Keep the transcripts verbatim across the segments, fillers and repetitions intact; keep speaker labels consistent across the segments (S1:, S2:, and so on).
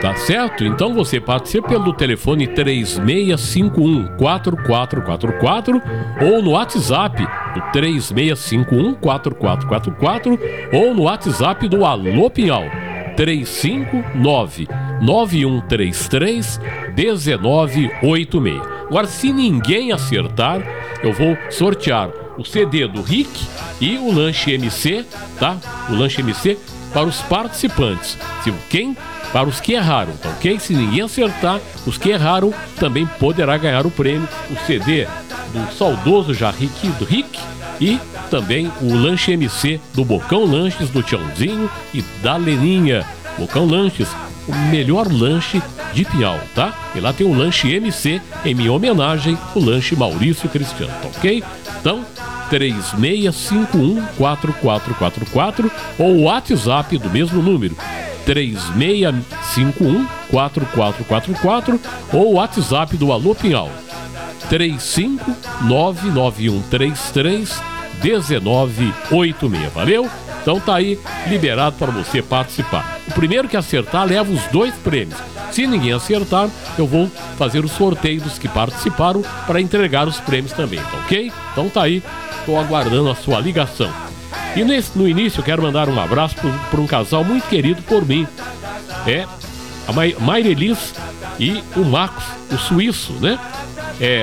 S1: Tá certo? Então você participa pelo telefone três seis cinco um, quatro quatro quatro quatro ou no WhatsApp do três seis cinco um, quatro quatro quatro quatro ou no WhatsApp do Alô Pinhal três cinco nove, nove um três três, um nove oito seis. Agora, se ninguém acertar, eu vou sortear o C D do Rick e o lanche M C, tá? O lanche M C para os participantes. Se quem Para os que erraram, tá ok? Se ninguém acertar, os que erraram também poderá ganhar o prêmio, o C D do saudoso já Rick, do Rick e também o lanche M C do Bocão Lanches, do Tiãozinho e da Leninha. Bocão Lanches, o melhor lanche de Pinhal, tá? E lá tem o lanche M C em minha homenagem, o lanche Maurício Cristiano, tá ok? Então, três seis cinco um, quatro quatro quatro quatro ou o WhatsApp do mesmo número, três seis cinco um, quatro quatro quatro quatro ou o WhatsApp do Alô Pinhal, três cinco nove, nove um três três, um nove oito seis. Valeu? Então tá aí, liberado para você participar. O primeiro que acertar leva os dois prêmios. Se ninguém acertar, eu vou fazer o sorteio dos que participaram para entregar os prêmios também, tá ok? Então tá aí, estou aguardando a sua ligação. E nesse, no início eu quero mandar um abraço para um casal muito querido por mim. É a Mairelis e o Marcos, o suíço, né? É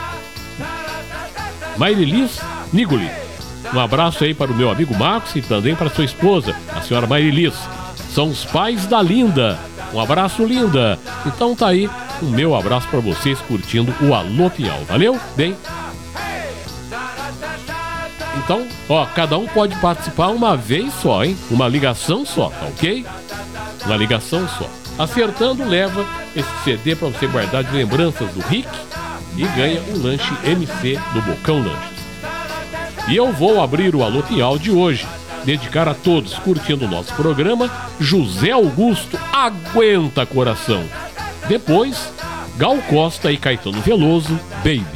S1: Mairelis Nigoli. Um abraço aí para o meu amigo Marcos e também para sua esposa, a senhora Mairelis. São os pais da Linda. Um abraço, Linda. Então tá aí o meu abraço para vocês curtindo o Alô Pinhal. Valeu? Bem... Então, ó, cada um pode participar uma vez só, hein? Uma ligação só, tá ok? Uma ligação só. Acertando, leva esse C D pra você guardar de lembranças do Rick e ganha o lanche M C do Bocão Lanches. E eu vou abrir o Alô Pinhal de hoje, dedicar a todos curtindo o nosso programa, José Augusto, Aguenta Coração. Depois, Gal Costa e Caetano Veloso, Baby.